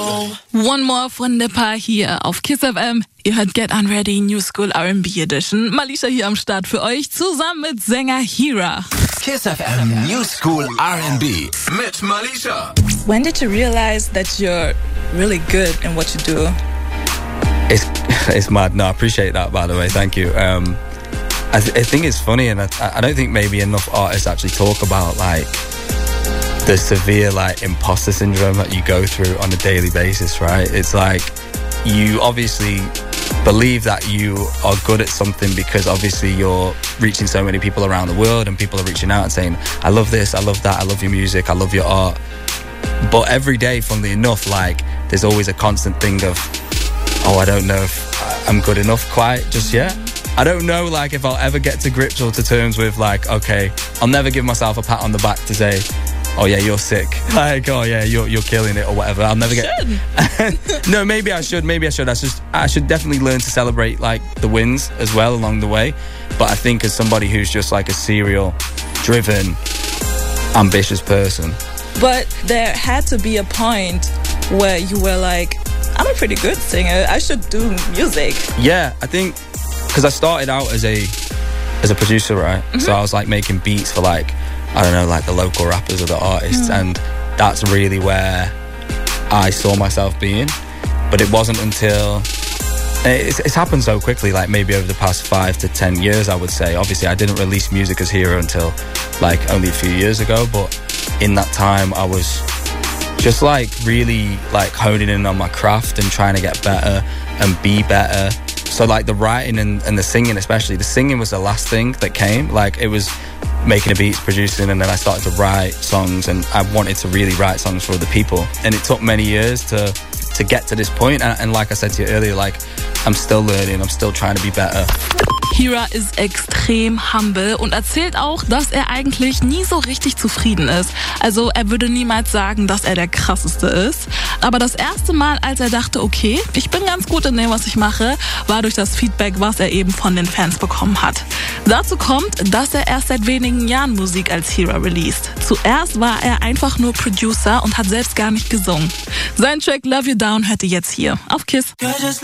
One More von Nipper hier auf Kiss FM. Ihr hört Get Unready New School R&B Edition. Malisha hier am Start für euch, zusammen mit Sänger Hira. Kiss FM New School R&B mit Malisha. When did you realize that you're really good in what you do? It's mad. No, I appreciate that, by the way. Thank you. I think it's funny, and I don't think maybe enough artists actually talk about like the severe like imposter syndrome that you go through on a daily basis, right? It's like you obviously believe that you are good at something because obviously you're reaching so many people around the world and people are reaching out and saying, I love this, I love that, I love your music, I love your art. But every day, funnily enough, like there's always a constant thing of, oh, I don't know if I'm good enough quite just yet. I don't know like if I'll ever get to grips or to terms with like, okay, I'll never give myself a pat on the back to say, oh yeah, you're sick. Like, oh yeah, you're killing it or whatever. I'll never get. No, maybe I should. I should definitely learn to celebrate like the wins as well along the way. But I think as somebody who's just like a serial, driven, ambitious person. But there had to be a point where you were like, I'm a pretty good singer, I should do music. Yeah, I think because I started out as a producer, right? Mm-hmm. So I was like making beats for like, I don't know, like the local rappers or the artists, and that's really where I saw myself being. But it wasn't until it's happened so quickly, like maybe over the past 5 to 10 years, I would say. Obviously I didn't release music as Hira until like only a few years ago, but in that time I was just like really like honing in on my craft and trying to get better and be better. So like the writing and the singing, especially the singing was the last thing that came. Like it was making the beats, producing, and then I started to write songs, and I wanted to really write songs for other people. And it took many years to get to this point. And like I said to you earlier, like I'm still learning, I'm still trying to be better. Hira ist extrem humble und erzählt auch, dass er eigentlich nie so richtig zufrieden ist. Also er würde niemals sagen, dass er der krasseste ist. Aber das erste Mal, als er dachte, okay, ich bin ganz gut in dem, was ich mache, war durch das Feedback, was er eben von den Fans bekommen hat. Dazu kommt, dass er erst seit wenigen Jahren Musik als Hira released. Zuerst war er einfach nur Producer und hat selbst gar nicht gesungen. Sein Track Love You Down hört ihr jetzt hier auf Kiss.